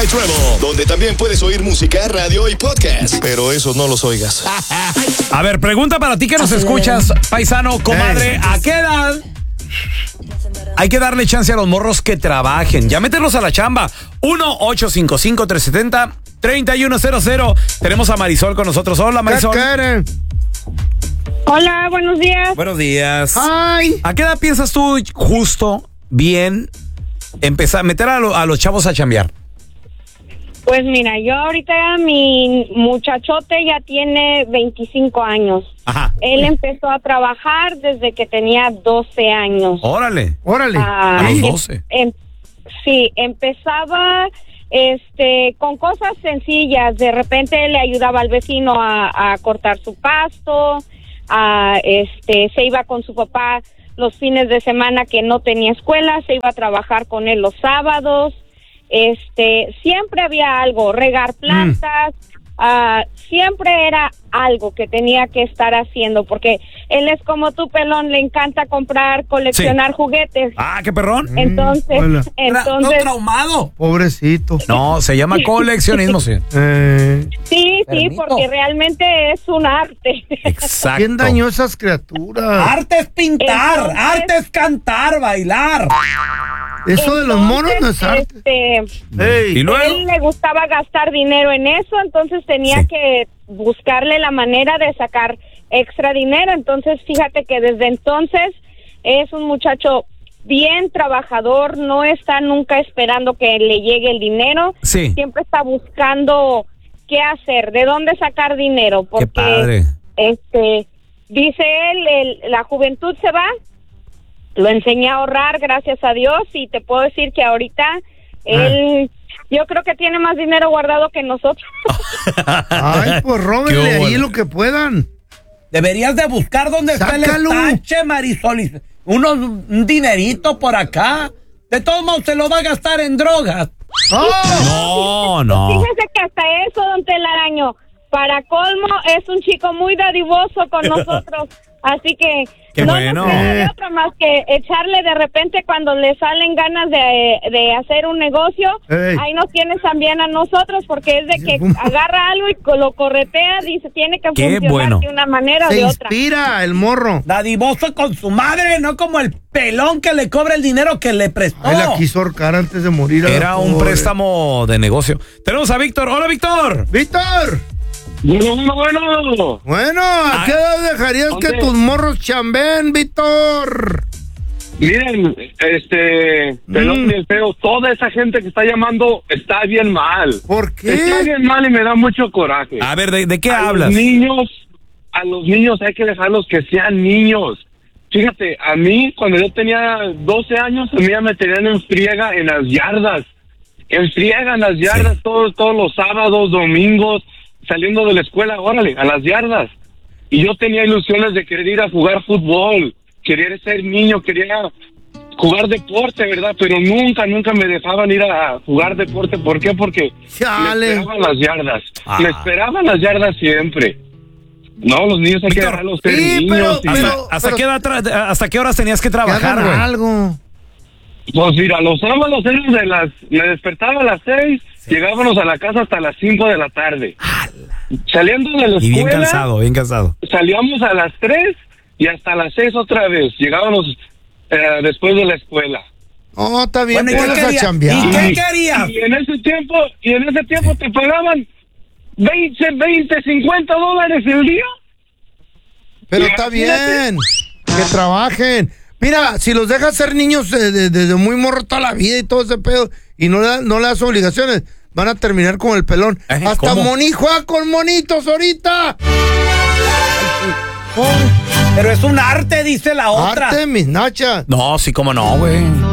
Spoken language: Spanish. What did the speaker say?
by Treble, donde también puedes oír música, radio y podcast. Pero esos no los oigas. A ver, pregunta para ti que nos escuchas, paisano, comadre. ¿A qué edad hay que darle chance a los morros que trabajen? Ya mételos a la chamba. 1-855-370-3100. Tenemos a Marisol con nosotros. Hola, Marisol. Hola, buenos días. Buenos días. Ay. ¿A qué edad piensas tú justo, bien, empezar a meter a los chavos a chambear? Pues mira, yo ahorita mi muchachote ya tiene 25 años. Ajá. Él empezó a trabajar desde que tenía 12 años. Órale. Órale. A los 12. Sí, empezaba con cosas sencillas. De repente le ayudaba al vecino a cortar su pasto, se iba con su papá los fines de semana que no tenía escuela, se iba a trabajar con él los sábados. Siempre había algo, regar plantas, siempre era algo que tenía que estar haciendo, porque él es como tú, pelón, le encanta comprar, coleccionar juguetes. Ah, qué perrón. Entonces, No traumado. Pobrecito. No, se llama coleccionismo, sí. sí, Permito. porque realmente es un arte. Exacto. ¿Quién dañó esas criaturas? Arte es pintar, Entonces, arte es cantar, bailar. Eso de los monos no es arte. Y luego, Él le gustaba gastar dinero en eso, entonces tenía que buscarle la manera de sacar extra dinero. Entonces, fíjate que desde entonces es un muchacho bien trabajador, no está nunca esperando que le llegue el dinero. Sí. Siempre está buscando qué hacer, de dónde sacar dinero, porque qué padre. dice él, la juventud se va. Lo enseñé a ahorrar, gracias a Dios, y te puedo decir que ahorita él, yo creo que tiene más dinero guardado que nosotros. Ay, pues róbenle ahí lo que puedan. Deberías de buscar dónde está el estanche, Marisol. Un dinerito por acá. De todos modos, se lo va a gastar en drogas. ¡Oh! No. Fíjese que hasta eso, don Telaraño, para colmo, es un chico muy dadivoso con nosotros. Así que qué no bueno. nos queda de otra más que echarle de repente cuando le salen ganas de hacer un negocio. Ey. Ahí nos tienes también a nosotros, porque es de que agarra algo y lo corretea, dice, tiene que Qué funcionar bueno. de una manera o Se de otra. inspira el morro. Dadivoso con su madre, no como el pelón que le cobra el dinero que le prestó. Ay, la quiso ahorcar antes de morir. Era un préstamo de negocio. Tenemos a Víctor. Hola, Víctor. ¡Víctor! Bueno. Bueno, ¿a qué edad dejarías que tus morros chambeen, Víctor? Miren, pelón y el feo, toda esa gente que está llamando está bien mal. ¿Por qué? Está bien mal y me da mucho coraje. A ver, ¿de qué a hablas? A los niños hay que dejarlos que sean niños. Fíjate, a mí, cuando yo tenía 12 años, a mí ya me tenían en friega en las yardas. En friega en las yardas todos los sábados, domingos, saliendo de la escuela, órale, a las yardas. Y yo tenía ilusiones de querer ir a jugar fútbol, querer ser niño, quería jugar deporte, ¿verdad? Pero nunca me dejaban ir a jugar deporte. ¿Por qué? Porque me esperaban las yardas. Me esperaban las yardas siempre. No, los niños hay que dejarlos ser niños. ¿Hasta qué horas tenías que trabajar, güey? Algo. Pues mira, los sábados me despertaba a las 6, llegábamos a la casa hasta las 5 de la tarde. Saliendo de la escuela. Y bien cansado. Salíamos a las 3 y hasta las 6 otra vez. Llegábamos después de la escuela. Oh, está bien, bueno, puedes a chambear. ¿Y qué querías? Y en ese tiempo te pagaban 20, 50 dólares el día. Pero está bien, que trabajen. Mira, si los dejas ser niños desde muy morro toda la vida y todo ese pedo, y no le das obligaciones, van a terminar con el pelón. Hasta ¿cómo? Moni juega con monitos ahorita. Pero es un arte, dice la otra. Arte, mis nachas. No, sí, cómo no, güey.